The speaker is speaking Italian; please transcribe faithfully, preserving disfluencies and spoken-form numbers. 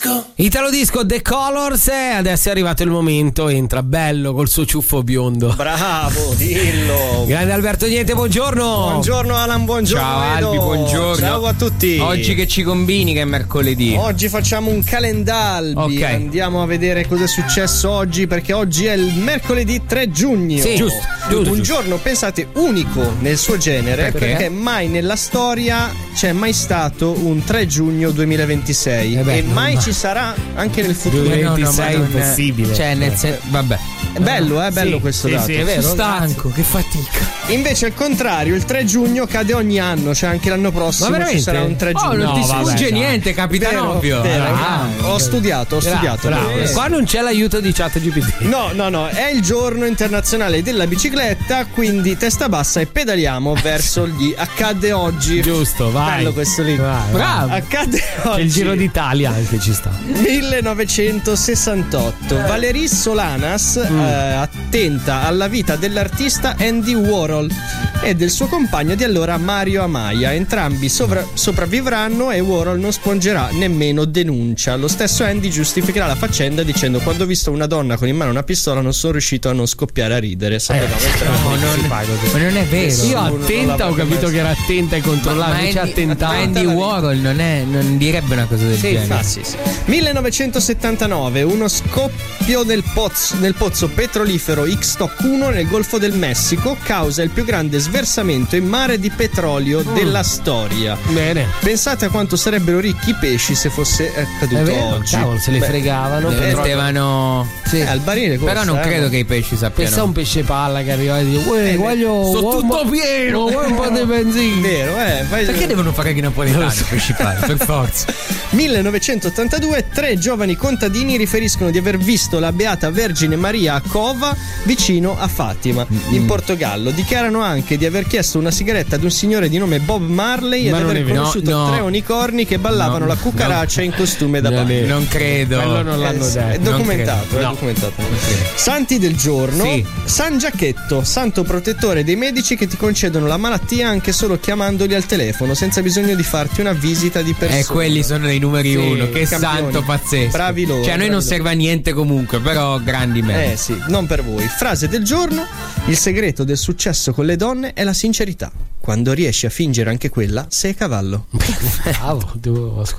Italo Disco The Colors, e adesso è arrivato il momento, entra bello col suo ciuffo biondo. Bravo, dillo. Grande Alberto Niente, buongiorno. Buongiorno Alan, buongiorno. Ciao Albi, buongiorno. Ciao a tutti. Oggi che ci combini, che è mercoledì? Oggi facciamo un calendalbi. Ok. Andiamo a vedere cosa è successo oggi, perché oggi è il mercoledì tre giugno. Sì, giusto, giusto, Un giusto. giorno, pensate, unico nel suo genere, Perché? perché mai nella storia c'è mai stato un tre giugno duemilaventisei. Eh beh, e mai ma- ci sarà anche nel futuro. duemilaventisei Eh, no, no, ma non è- impossibile. Cioè, nel sen- vabbè. È bello, è bello Sì, questo sì, dato. sì, è vero. Sono stanco, che fatica. Invece al contrario, il tre giugno cade ogni anno, cioè anche l'anno prossimo Ma ci veramente? sarà un tre Oh, giugno. non ti No, vabbè, sfugge dai. niente, capitano Vero, ovvio. vero. Ah, ho studiato, ho studiato. Bravo. Eh. Qua non c'è l'aiuto di Chat G P T. No, no, no, è il giorno internazionale della bicicletta, quindi testa bassa e pedaliamo verso gli accadde oggi. Giusto, vai. Bello questo lì. Vai, vai. Bravo. Accadde oggi. C'è il Giro d'Italia anche, ci sta. millenovecentosessantotto. Valerie Solanas, Mm. eh, attenta alla vita dell'artista Andy Warhol e del suo compagno di allora Mario Amaya. Entrambi sovra- sopravvivranno e Warhol non spongerà nemmeno denuncia. Lo stesso Andy giustificherà la faccenda dicendo: quando ho visto una donna con in mano una pistola non sono riuscito a non scoppiare a ridere. Sapevamo entrambi. No, non, ma non è vero. Io Nessuno attenta ho l'avrebbe capito messo. che era attenta e controllava, Ma invece Andy, attentava. ma Andy Warhol non, è, non direbbe una cosa del Sì, genere. ah, sì, sì. millenovecentosettantanove, uno scoppio nel pozzo, nel pozzo petrolifero Ixtoc uno nel Golfo del Messico causa il più grande sversamento in mare di petrolio della storia. Bene. Pensate a quanto sarebbero ricchi i pesci se fosse accaduto È vero, oggi. cavolo, se le Beh, fregavano. Ne Però- mettevano. Sì. eh, al barile costa, Però non eh, credo ma- che i pesci sappiano. Pensa a un pesce palla che arriva e dice: Uè, Eh, voglio. sto vuoi un tutto po'- pieno." vuoi un po' di benzina? Vero, eh. Fai... Perché devono fare i napoletani i pesci pari? Per forza. millenovecentottantadue, tre giovani contadini riferiscono di aver visto la Beata Vergine Maria a Cova, vicino a Fatima, in Portogallo. Dichiarano anche di aver chiesto una sigaretta ad un signore di nome Bob Marley Ma e di non aver è vero. conosciuto No, no. tre unicorni che ballavano No, la cucaraccia in costume da Non bagno. è- Non credo. Quello non l'hanno Eh, sì, detto. è documentato, credo. è No. documentato. Santi del giorno: Sì. San Giacchetto, santo protettore dei medici che ti concedono la malattia anche solo chiamandoli al telefono, senza bisogno di farti una visita di persona. E quelli sono i numeri Sì, uno. Che campioni. santo pazzesco. Bravi loro, Cioè, a noi non bravi serve a niente comunque, però grandi me. Eh sì, non per voi. Frase del giorno: il segreto del successo con le donne è la sincerità. Quando riesci a fingere anche quella, sei a cavallo. Bravo, tu